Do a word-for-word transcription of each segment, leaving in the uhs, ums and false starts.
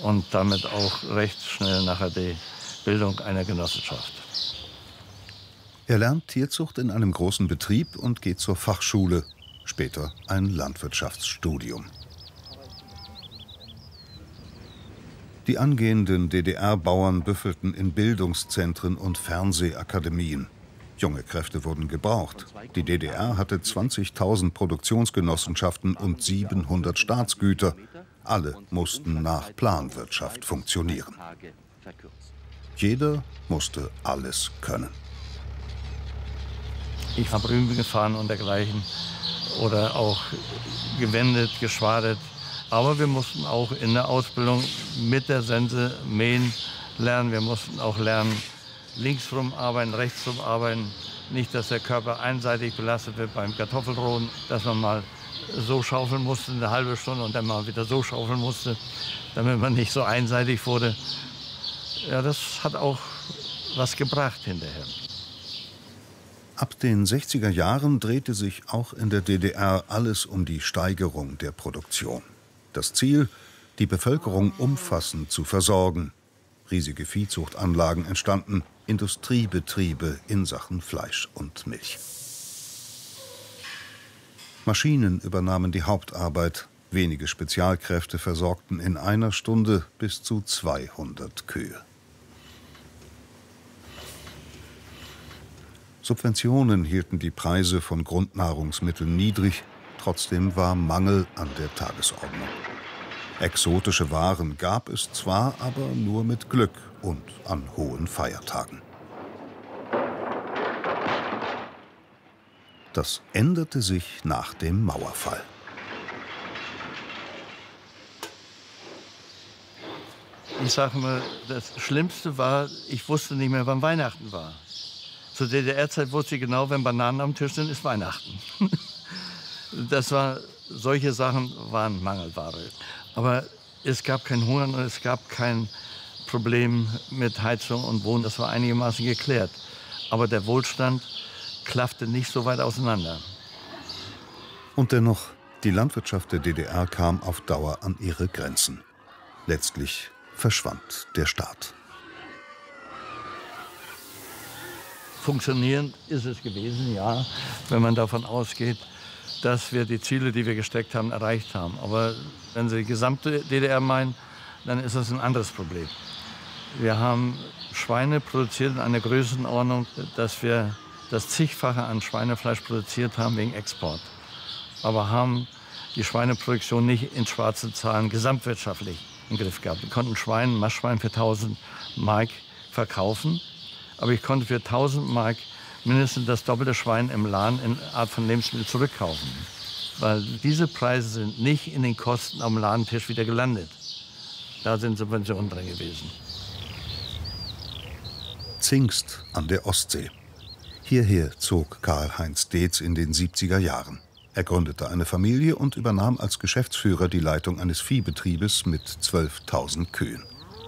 und damit auch recht schnell nachher die Bildung einer Genossenschaft. Er lernt Tierzucht in einem großen Betrieb und geht zur Fachschule, später ein Landwirtschaftsstudium. Die angehenden D D R-Bauern büffelten in Bildungszentren und Fernsehakademien. Junge Kräfte wurden gebraucht. Die D D R hatte zwanzigtausend Produktionsgenossenschaften und siebenhundert Staatsgüter. Alle mussten nach Planwirtschaft funktionieren. Jeder musste alles können. Ich habe Rüben gefahren und dergleichen oder auch gewendet, geschwadet. Aber wir mussten auch in der Ausbildung mit der Sense mähen lernen. Wir mussten auch lernen, linksrum arbeiten, rechtsrum arbeiten. Nicht, dass der Körper einseitig belastet wird beim Kartoffelrohen, dass man mal so schaufeln musste, eine halbe Stunde und dann mal wieder so schaufeln musste, damit man nicht so einseitig wurde. Ja, das hat auch was gebracht hinterher. Ab den sechziger Jahren drehte sich auch in der D D R alles um die Steigerung der Produktion. Das Ziel, die Bevölkerung umfassend zu versorgen. Riesige Viehzuchtanlagen entstanden, Industriebetriebe in Sachen Fleisch und Milch. Maschinen übernahmen die Hauptarbeit. Wenige Spezialkräfte versorgten in einer Stunde bis zu zweihundert Kühe. Subventionen hielten die Preise von Grundnahrungsmitteln niedrig. Trotzdem war Mangel an der Tagesordnung. Exotische Waren gab es zwar, aber nur mit Glück und an hohen Feiertagen. Das änderte sich nach dem Mauerfall. Ich sage mal, das Schlimmste war, ich wusste nicht mehr, wann Weihnachten war. Zur D D R-Zeit wusste ich genau, wenn Bananen am Tisch sind, ist Weihnachten. Das war, solche Sachen waren Mangelware. Aber es gab keinen Hunger und es gab kein Problem mit Heizung und Wohnen. Das war einigermaßen geklärt. Aber der Wohlstand klaffte nicht so weit auseinander. Und dennoch, die Landwirtschaft der D D R kam auf Dauer an ihre Grenzen. Letztlich verschwand der Staat. Funktionierend ist es gewesen, ja, wenn man davon ausgeht, dass wir die Ziele, die wir gesteckt haben, erreicht haben. Aber wenn Sie die gesamte D D R meinen, dann ist das ein anderes Problem. Wir haben Schweine produziert in einer Größenordnung, dass wir das Zigfache an Schweinefleisch produziert haben wegen Export. Aber haben die Schweineproduktion nicht in schwarzen Zahlen gesamtwirtschaftlich im Griff gehabt. Wir konnten Schwein, Mastschwein für tausend Mark verkaufen, aber ich konnte für tausend Mark mindestens das doppelte Schwein im Laden in Art von Lebensmittel zurückkaufen. Weil diese Preise sind nicht in den Kosten am Ladentisch wieder gelandet. Da sind Subventionen drin gewesen. Zingst an der Ostsee. Hierher zog Karl-Heinz Deetz in den siebziger Jahren. Er gründete eine Familie und übernahm als Geschäftsführer die Leitung eines Viehbetriebes mit zwölftausend Kühen.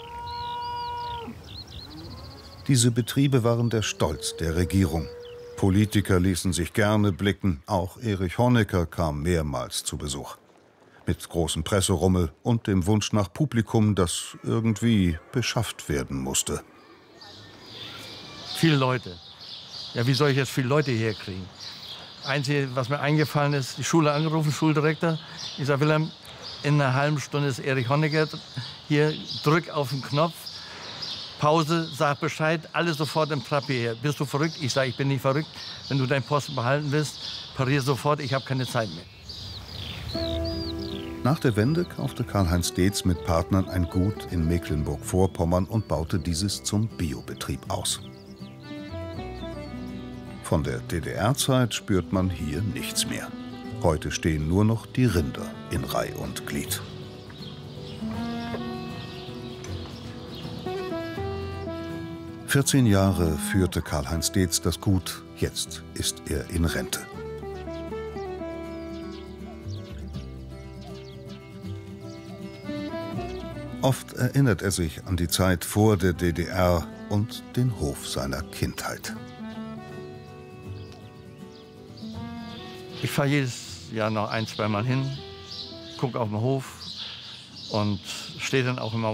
Diese Betriebe waren der Stolz der Regierung. Politiker ließen sich gerne blicken, auch Erich Honecker kam mehrmals zu Besuch. Mit großem Presserummel und dem Wunsch nach Publikum, das irgendwie beschafft werden musste. Viele Leute. Ja, wie soll ich jetzt viele Leute hier kriegen? Einzige, was mir eingefallen ist, die Schule angerufen, Schuldirektor. Ich sage, Wilhelm, in einer halben Stunde ist Erich Honecker hier, drück auf den Knopf. Pause, sag Bescheid, alle sofort im Trab hierher. Bist du verrückt? Ich sage, ich bin nicht verrückt. Wenn du deinen Posten behalten willst, parier sofort, ich habe keine Zeit mehr. Nach der Wende kaufte Karl-Heinz Deetz mit Partnern ein Gut in Mecklenburg-Vorpommern und baute dieses zum Biobetrieb aus. Von der D D R-Zeit spürt man hier nichts mehr. Heute stehen nur noch die Rinder in Reih und Glied. vierzehn Jahre führte Karl-Heinz Deetz das Gut, jetzt ist er in Rente. Oft erinnert er sich an die Zeit vor der D D R und den Hof seiner Kindheit. Ich fahre jedes Jahr noch ein, zweimal hin, gucke auf den Hof und stehe dann auch immer